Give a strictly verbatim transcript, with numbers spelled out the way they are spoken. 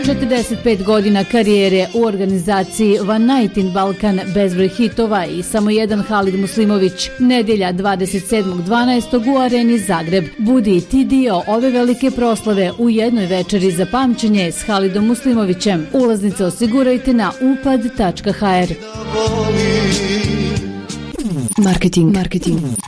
četrdeset pet godina karijere u organizaciji One Night in Balkan, bezbroj hitova i samo jedan Halid Muslimović. Nedjelja dvadeset sedmog dvanaestog u Areni Zagreb. Budi i ti dio ove velike proslave u jednoj večeri za pamćenje s Halidom Muslimovićem. Ulaznice osigurajte na upad tačka ha er. Marketing, marketing,